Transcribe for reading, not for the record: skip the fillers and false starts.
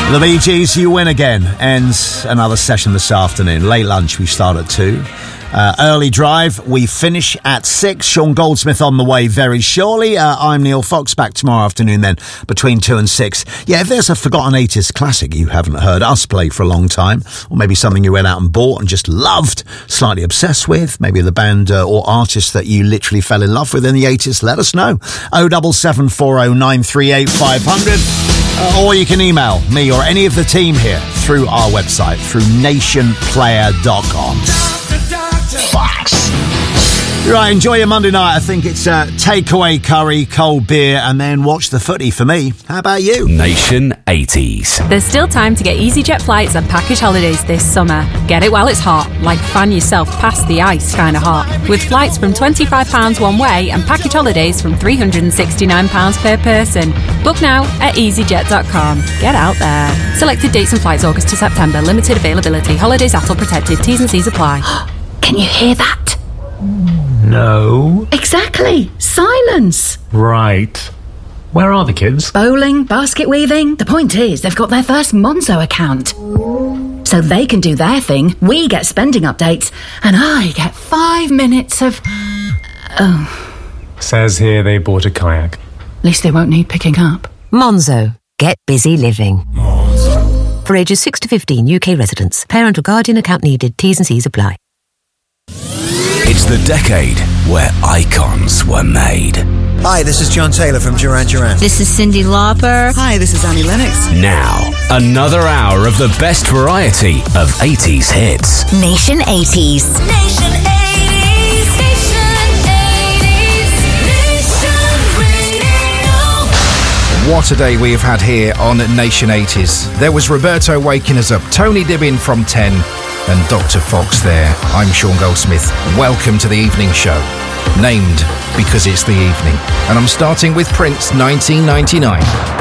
The Bee Gees, You Win Again, ends another session this afternoon. Late lunch, we start at 2. Early drive, we finish at 6. Sean Goldsmith on the way very shortly. I'm Neil Fox, back tomorrow afternoon then, between 2 and 6. Yeah, if there's a forgotten 80s classic you haven't heard us play for a long time, or maybe something you went out and bought and just loved, slightly obsessed with, maybe the band or artist that you literally fell in love with in the 80s, let us know. 07740 938 500. Or you can email me or any of the team here through our website, through nationplayer.com. Fox. Right, enjoy your Monday night. I think it's takeaway curry, cold beer, and then watch the footy for me. How about you? Nation 80s. There's still time to get EasyJet flights and package holidays this summer. Get it while it's hot, like fan yourself past the ice kind of hot. With flights from £25 one way and package holidays from £369 per person. Book now at easyjet.com. Get out there. Selected dates and flights August to September. Limited availability. Holidays ATOL protected. T's and C's apply. Can you hear that? No. Exactly. Silence. Right. Where are the kids? Bowling, basket weaving. The point is, they've got their first Monzo account. So they can do their thing, we get spending updates, and I get 5 minutes of... Oh. Says here they bought a kayak. At least they won't need picking up. Monzo. Get busy living. Monzo. For ages 6 to 15 UK residents. Parent or guardian account needed. T's and C's apply. It's the decade where icons were made. Hi, this is John Taylor from Duran Duran. This is Cyndi Lauper. Hi, this is Annie Lennox. Now, another hour of the best variety of 80s hits. Nation 80s. Nation 80s. Nation 80s. Nation Radio. What a day we have had here on Nation 80s. There was Roberto waking us up, Tony Dibbin from 10, and Dr. Fox there. I'm Sean Goldsmith. Welcome to the evening show. Named because it's the evening. And I'm starting with Prince, 1999.